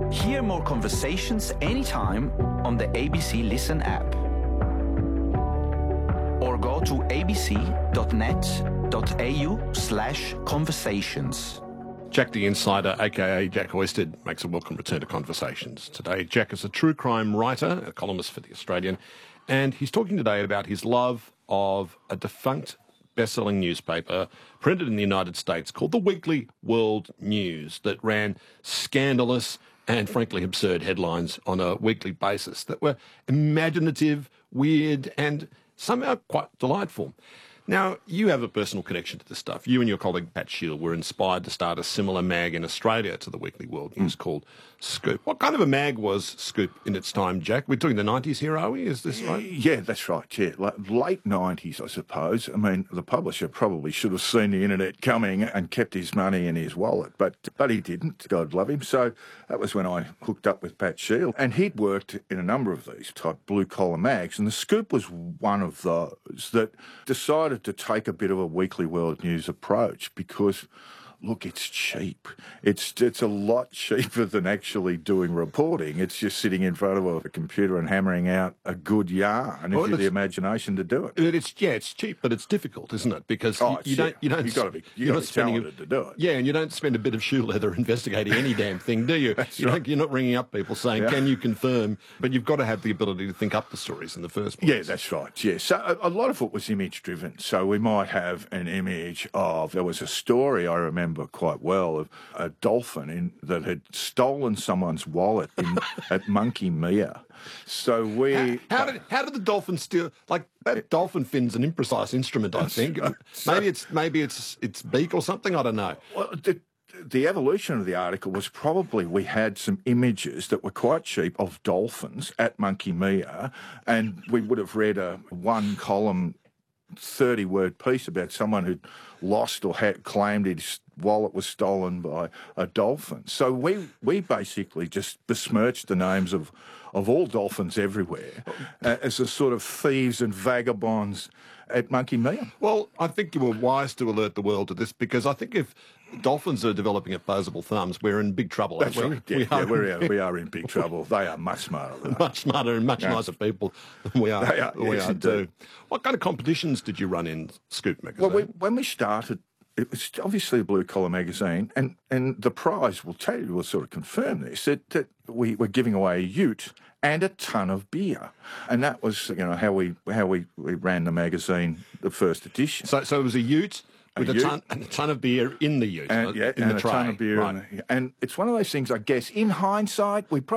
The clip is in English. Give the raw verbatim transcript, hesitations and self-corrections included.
Hear more conversations anytime on the A B C Listen app. Or go to abc.net.au slash conversations. Jack the Insider, aka Jack Hoisted, makes a welcome return to Conversations. Today, Jack is a true crime writer, a columnist for The Australian, and he's talking today about his love of a defunct best-selling newspaper printed in the United States called the Weekly World News that ran scandalous and frankly absurd headlines on a weekly basis that were imaginative, weird, and somehow quite delightful. Now, you have a personal connection to this stuff. You and your colleague Pat Shield were inspired to start a similar mag in Australia to the Weekly World News mm. called Scoop. What kind of a mag was Scoop in its time, Jack? We're talking the nineties here, are we? Is this right? Yeah, that's right, yeah. Late nineties, I suppose. I mean, the publisher probably should have seen the internet coming and kept his money in his wallet, but but he didn't, God love him. So that was when I hooked up with Pat Shield. And he'd worked in a number of these type blue-collar mags, and the Scoop was one of those that decided to take a bit of a Weekly World News approach because, look, it's cheap. It's it's a lot cheaper than actually doing reporting. It's just sitting in front of a computer and hammering out a good yarn if well, you have the imagination to do it. It's yeah, it's cheap, but it's difficult, isn't it? Because oh, you, you don't you don't you've got to be you you're not be talented a, to do it. Yeah, and you don't spend a bit of shoe leather investigating any damn thing, do you? That's you right. don't, you're not ringing up people saying, yeah. "Can you confirm?" But you've got to have the ability to think up the stories in the first place. Yeah, that's right. Yeah, so a, a lot of it was image driven. So we might have an image of there was a story I remember quite well of a dolphin in, that had stolen someone's wallet in, at Monkey Mia. So we... How, how, did, how did the dolphin steal... Like, that dolphin fin's an imprecise instrument, I think. Right. So, maybe it's maybe it's its beak or something, I don't know. Well, the, the evolution of the article was probably we had some images that were quite cheap of dolphins at Monkey Mia, and we would have read a one-column thirty-word piece about someone who'd lost or had claimed his wallet was stolen by a dolphin. So we we basically just besmirched the names of, of all dolphins everywhere uh, as a sort of thieves and vagabonds at Monkey Mia. Well, I think you were wise to alert the world to this because I think if dolphins are developing opposable thumbs, we're in big trouble. That's we? right. Yeah, we, yeah, are we're, we are in big trouble. They are much smarter than us. Much smarter and much yeah. nicer people than we are. They are, we yes, are too. indeed. What kind of competitions did you run in Scoop magazine? Well, we, when we started, it was obviously a blue-collar magazine, and, and the prize, will tell you, will sort of confirm this, that, that we were giving away a ute and a ton of beer. And that was, you know, how we how we, we ran the magazine, the first edition. So so it was a ute with a, a, ute, ton, and a ton of beer in the ute, and, yeah, in and the a tray. ton of beer. Right. In the, and it's one of those things, I guess, in hindsight, we probably